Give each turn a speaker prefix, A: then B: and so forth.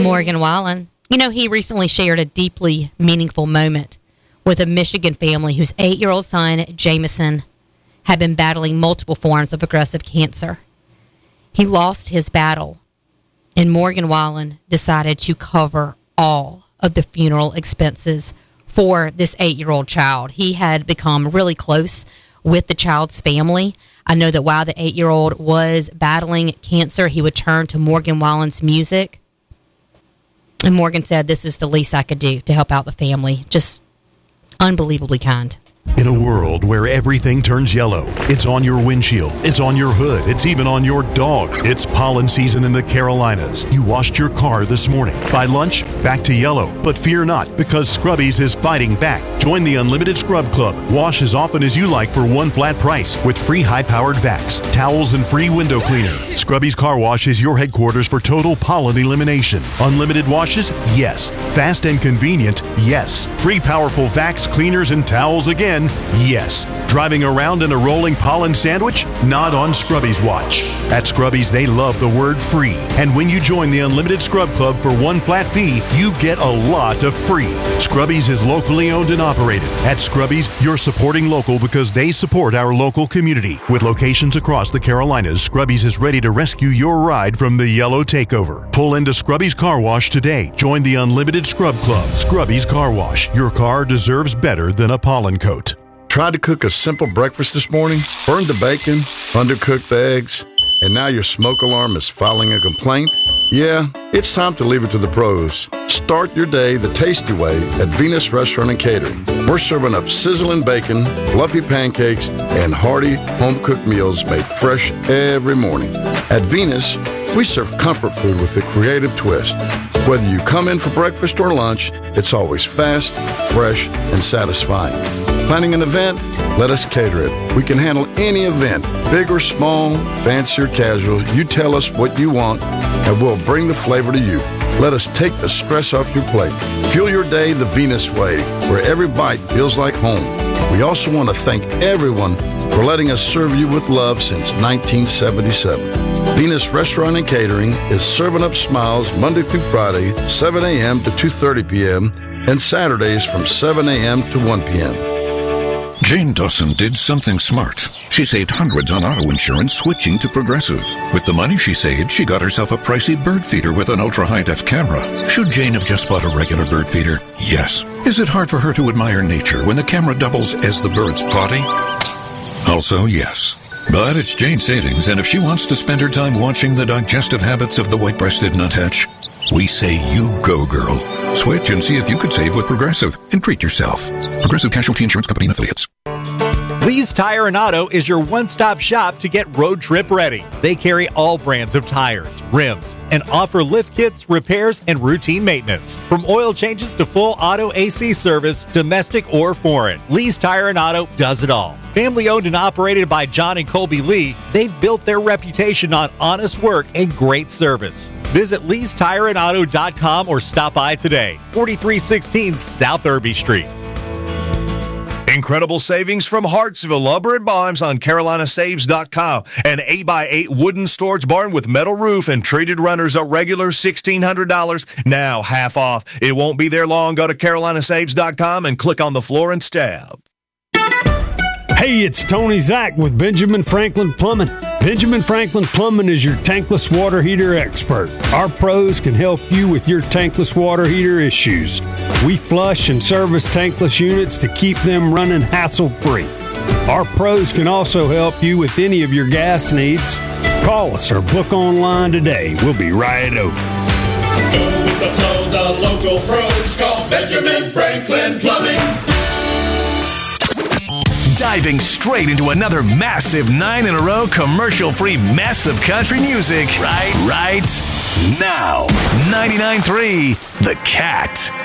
A: Morgan Wallen. You know, he recently shared a deeply meaningful moment with a Michigan family whose 8-year-old son, Jameson, had been battling multiple forms of aggressive cancer. He lost his battle, and Morgan Wallen decided to cover all of the funeral expenses for this 8-year-old child. He had become really close with the child's family. I know that while the 8-year-old was battling cancer, he would turn to Morgan Wallen's music. And Morgan said, "This is the least I could do to help out the family." Just unbelievably kind.
B: In a world where everything turns yellow, it's on your windshield, it's on your hood, it's even on your dog. It's pollen season in the Carolinas. You washed your car this morning. By lunch, back to yellow. But fear not, because Scrubbies is fighting back. Join the Unlimited Scrub Club. Wash as often as you like for one flat price with free high-powered vacs, towels, and free window cleaner. Scrubbies Car Wash is your headquarters for total pollen elimination. Unlimited washes? Yes. Fast and convenient? Yes. Free powerful vacs, cleaners, and towels again? Yes. Driving around in a rolling pollen sandwich? Not on Scrubbies watch. At Scrubbies, they love the word free. And when you join the Unlimited Scrub Club for one flat fee, you get a lot of free. Scrubbies is locally owned and operated. At Scrubbies, you're supporting local because they support our local community. With locations across the Carolinas, Scrubbies is ready to rescue your ride from the yellow takeover. Pull into Scrubbies Car Wash today. Join the Unlimited Scrub Club. Scrubbies Car Wash. Your car deserves better than a pollen coat.
C: Tried to cook a simple breakfast this morning, burned the bacon, undercooked the eggs, and now your smoke alarm is filing a complaint? Yeah, it's time to leave it to the pros. Start your day the tasty way at Venus Restaurant and Catering. We're serving up sizzling bacon, fluffy pancakes, and hearty home-cooked meals made fresh every morning. At Venus, we serve comfort food with a creative twist. Whether you come in for breakfast or lunch, it's always fast, fresh, and satisfying. Planning an event? Let us cater it. We can handle any event, big or small, fancy or casual. You tell us what you want, and we'll bring the flavor to you. Let us take the stress off your plate. Fuel your day the Venus way, where every bite feels like home. We also want to thank everyone for letting us serve you with love since 1977. Venus Restaurant and Catering is serving up smiles Monday through Friday, 7 a.m. to 2:30 p.m., and Saturdays from 7 a.m. to 1 p.m.
D: Jane Dawson did something smart. She saved hundreds on auto insurance switching to Progressive. With the money she saved, she got herself a pricey bird feeder with an ultra-high-def camera. Should Jane have just bought a regular bird feeder? Yes. Is it hard for her to admire nature when the camera doubles as the bird's potty? Also, yes. But it's Jane's savings, and if she wants to spend her time watching the digestive habits of the white-breasted nuthatch, we say you go, girl. Switch and see if you could save with Progressive and treat yourself. Progressive Casualty Insurance Company and Affiliates.
E: Lee's Tire and Auto is your one-stop shop to get road trip ready. They carry all brands of tires, rims, and offer lift kits, repairs, and routine maintenance. From oil changes to full auto AC service, domestic or foreign, Lee's Tire and Auto does it all. Family owned and operated by John and Colby Lee, they've built their reputation on honest work and great service. Visit Lee'sTireandAuto.com or stop by today, 4316 South Irby Street.
F: Incredible savings from Hartsville Lumber and Bonds on CarolinaSaves.com. An 8x8 wooden storage barn with metal roof and treated runners, a regular $1,600, now half off. It won't be there long. Go to CarolinaSaves.com and click on the Florence tab.
G: Hey, it's Tony Zach with Benjamin Franklin Plumbing. Benjamin Franklin Plumbing is your tankless water heater expert. Our pros can help you with your tankless water heater issues. We flush and service tankless units to keep them running hassle-free. Our pros can also help you with any of your gas needs. Call us or book online today. We'll be right over.
H: Go with the flow, the local pros. Call Benjamin Franklin Plumbing.
I: Diving straight into another massive 9-in-a-row commercial-free mess of country music right now. 99.3 The Cat.